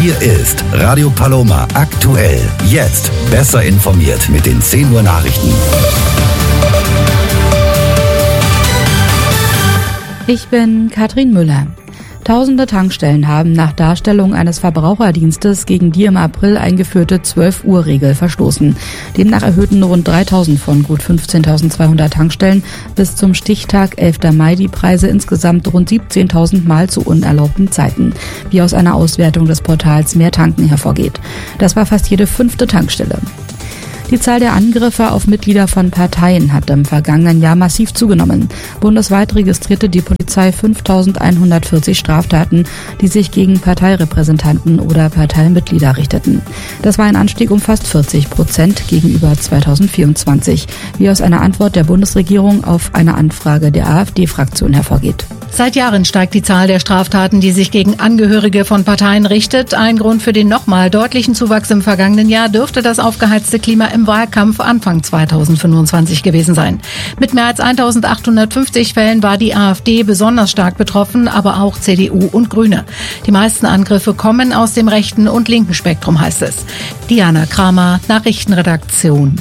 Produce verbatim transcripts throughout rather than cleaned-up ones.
Hier ist Radio Paloma aktuell. Jetzt besser informiert mit den zehn Uhr Nachrichten. Ich bin Katrin Müller. Tausende Tankstellen haben nach Darstellung eines Verbraucherdienstes gegen die im April eingeführte zwölf Uhr Regel verstoßen. Demnach erhöhten rund dreitausend von gut fünfzehntausendzweihundert Tankstellen bis zum Stichtag elften Mai die Preise insgesamt rund siebzehntausend Mal zu unerlaubten Zeiten, wie aus einer Auswertung des Portals Mehr Tanken hervorgeht. Das war fast jede fünfte Tankstelle. Die Zahl der Angriffe auf Mitglieder von Parteien hat im vergangenen Jahr massiv zugenommen. Bundesweit registrierte die Polizei fünftausendeinhundertvierzig Straftaten, die sich gegen Parteirepräsentanten oder Parteimitglieder richteten. Das war ein Anstieg um fast vierzig Prozent gegenüber zweitausendvierundzwanzig, wie aus einer Antwort der Bundesregierung auf eine Anfrage der AfD-Fraktion hervorgeht. Seit Jahren steigt die Zahl der Straftaten, die sich gegen Angehörige von Parteien richtet. Ein Grund für den nochmal deutlichen Zuwachs im vergangenen Jahr dürfte das aufgeheizte Klima im Wahlkampf Anfang zweitausendfünfundzwanzig gewesen sein. Mit mehr als eintausendachthundertfünfzig Fällen war die AfD besonders stark betroffen, aber auch C D U und Grüne. Die meisten Angriffe kommen aus dem rechten und linken Spektrum, heißt es. Diana Kramer, Nachrichtenredaktion.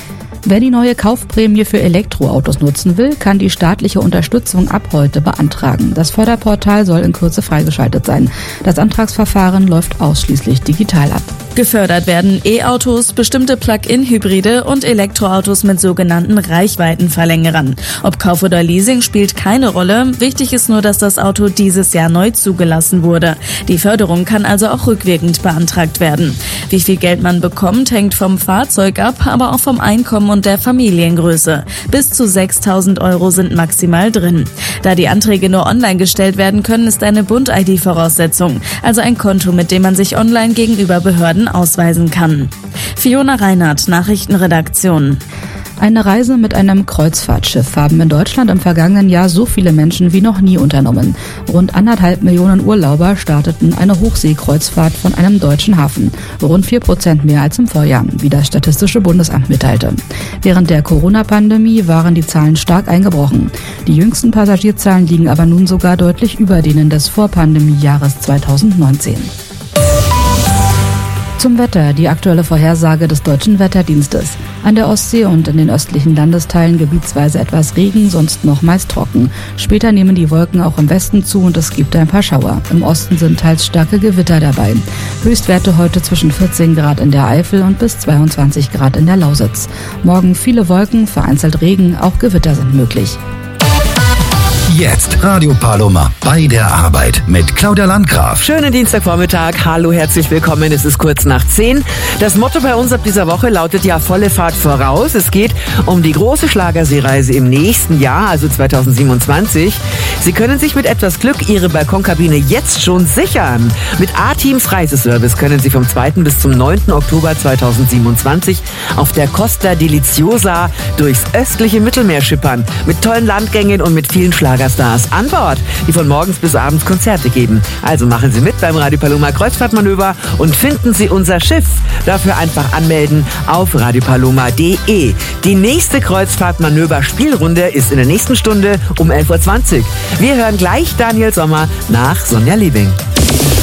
Wer die neue Kaufprämie für Elektroautos nutzen will, kann die staatliche Unterstützung ab heute beantragen. Das Förderportal soll in Kürze freigeschaltet sein. Das Antragsverfahren läuft ausschließlich digital ab. Gefördert werden E-Autos, bestimmte Plug-in-Hybride und Elektroautos mit sogenannten Reichweitenverlängerern. Ob Kauf oder Leasing spielt keine Rolle. Wichtig ist nur, dass das Auto dieses Jahr neu zugelassen wurde. Die Förderung kann also auch rückwirkend beantragt werden. Wie viel Geld man bekommt, hängt vom Fahrzeug ab, aber auch vom Einkommen und der Familiengröße. Bis zu sechstausend Euro sind maximal drin. Da die Anträge nur online gestellt werden können, ist eine Bund-I D Voraussetzung, also ein Konto, mit dem man sich online gegenüber Behörden ausweisen kann. Fiona Reinhardt, Nachrichtenredaktion. Eine Reise mit einem Kreuzfahrtschiff haben in Deutschland im vergangenen Jahr so viele Menschen wie noch nie unternommen. Rund anderthalb Millionen Urlauber starteten eine Hochseekreuzfahrt von einem deutschen Hafen. Rund vier Prozent mehr als im Vorjahr, wie das Statistische Bundesamt mitteilte. Während der Corona-Pandemie waren die Zahlen stark eingebrochen. Die jüngsten Passagierzahlen liegen aber nun sogar deutlich über denen des Vorpandemiejahres zweitausendneunzehn. Zum Wetter, die aktuelle Vorhersage des Deutschen Wetterdienstes. An der Ostsee und in den östlichen Landesteilen gebietsweise etwas Regen, sonst noch meist trocken. Später nehmen die Wolken auch im Westen zu und es gibt ein paar Schauer. Im Osten sind teils starke Gewitter dabei. Höchstwerte heute zwischen vierzehn Grad in der Eifel und bis zweiundzwanzig Grad in der Lausitz. Morgen viele Wolken, vereinzelt Regen, auch Gewitter sind möglich. Jetzt Radio Paloma bei der Arbeit mit Claudia Landgraf. Schönen Dienstagvormittag. Hallo, herzlich willkommen. Es ist kurz nach zehn. Das Motto bei uns ab dieser Woche lautet ja volle Fahrt voraus. Es geht um die große Schlagerseereise im nächsten Jahr, also zweitausendsiebenundzwanzig. Sie können sich mit etwas Glück Ihre Balkonkabine jetzt schon sichern. Mit A-Teams Reiseservice können Sie vom zweiten bis zum neunten Oktober zweitausendsiebenundzwanzig auf der Costa Deliciosa durchs östliche Mittelmeer schippern. Mit tollen Landgängen und mit vielen Schlagerstars an Bord, die von morgens bis abends Konzerte geben. Also machen Sie mit beim Radio Paloma Kreuzfahrtmanöver und finden Sie unser Schiff. Dafür einfach anmelden auf radiopaloma punkt de. Die nächste Kreuzfahrtmanöver-Spielrunde ist in der nächsten Stunde um elf Uhr zwanzig. Wir hören gleich Daniel Sommer nach Sonja Liebing.